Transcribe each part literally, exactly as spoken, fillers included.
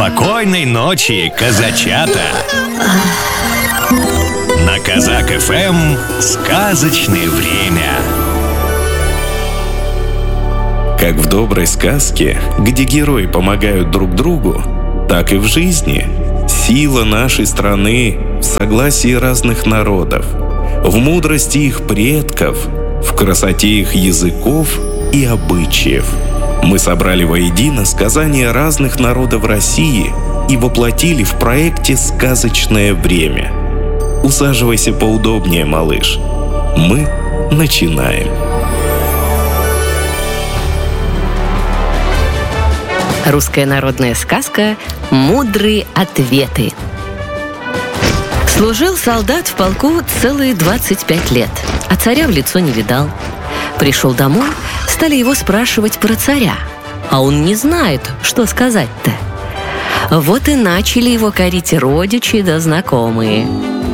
Спокойной ночи, казачата! На Казак эф эм сказочное время. Как в доброй сказке, где герои помогают друг другу, так и в жизни. Сила нашей страны в согласии разных народов, в мудрости их предков, в красоте их языков и обычаев. Мы собрали воедино сказания разных народов России и воплотили в проекте «Сказочное время». Усаживайся поудобнее, малыш. Мы начинаем. Русская народная сказка «Мудрые ответы». Служил солдат в полку целые двадцать пять лет, а царя в лицо не видал. Пришел домой, стали его спрашивать про царя, а он не знает, что сказать-то. Вот и начали его корить родичи да знакомые.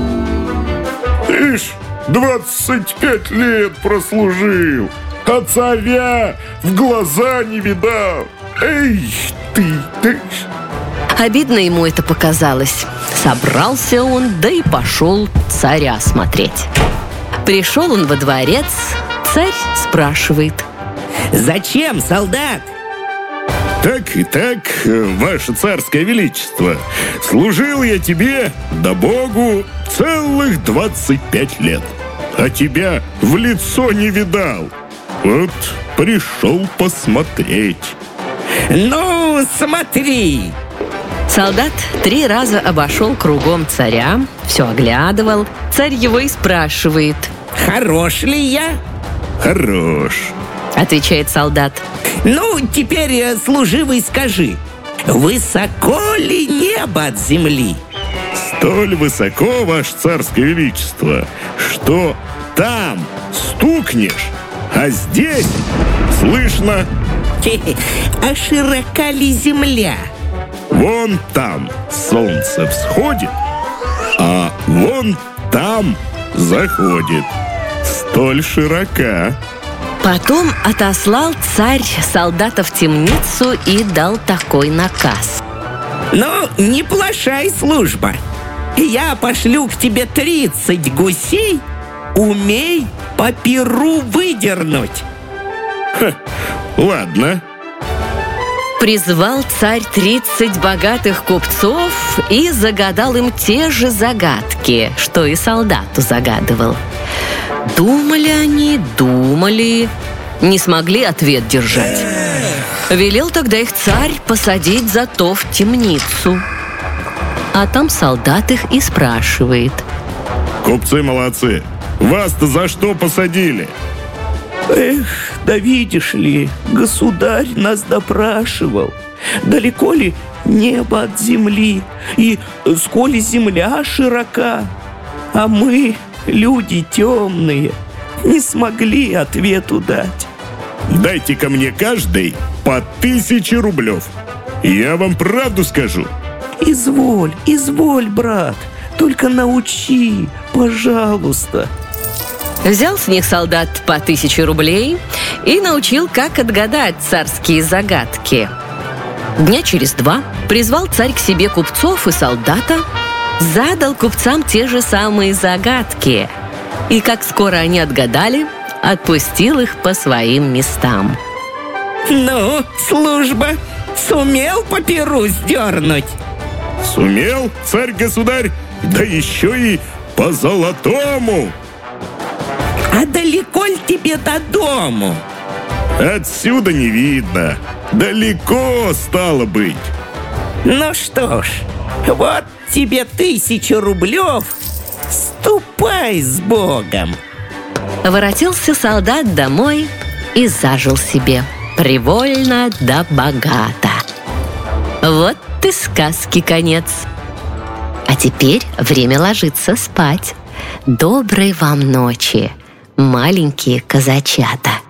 Ишь, двадцать пять лет прослужил, а царя в глаза не видал. Эй, ты, ты! Обидно ему это показалось. Собрался он, да и пошел царя смотреть. Пришел он во дворец, царь спрашивает: «Зачем, солдат?» Так и так, ваше царское величество, служил я тебе, да Богу, целых двадцать пять лет, а тебя в лицо не видал. Вот пришел посмотреть. Ну, смотри! Солдат три раза обошел кругом царя, все оглядывал. Царь его и спрашивает: «Хорош ли я?» Хорош, отвечает солдат. Ну, теперь, служивый, скажи, высоко ли небо от земли? столь высоко, ваше царское величество, что там стукнешь, а здесь слышно. А широка ли земля? Вон там солнце всходит, а вон там заходит. Столь широка. Потом отослал царь солдата в темницу и дал такой наказ: Ну, не плашай, служба. Я пошлю к тебе тридцать гусей, умей по перу выдернуть. Ха, ладно. Призвал царь тридцать богатых купцов и загадал им те же загадки, что и солдату загадывал. Думали они, думали, не смогли ответ держать. Велел тогда их царь посадить зато в темницу. А там солдат их и спрашивает: Купцы молодцы, вас-то за что посадили? Эх, да видишь ли, государь нас допрашивал, далеко ли небо от земли, и сколь земля широка, а мы, люди темные, не смогли ответу дать. Дайте-ка мне каждый по тысяче рублев. Я вам правду скажу. Изволь, изволь, брат, только научи, пожалуйста. Взял с них солдат по тысяче рублей и научил, как отгадать царские загадки. Дня через два призвал царь к себе купцов и солдата, задал купцам те же самые загадки. И как скоро они отгадали, отпустил их по своим местам. Ну, служба, сумел по перу сдернуть? Сумел, царь-государь, да еще и по золотому. А далеко ли тебе до дому? Отсюда не видно. Далеко стало быть. Ну что ж, вот тебе тысяча рублев. Ступай с Богом. Воротился солдат домой и зажил себе привольно да богато. Вот и сказки конец. А теперь время ложиться спать. Доброй вам ночи, маленькие казачата.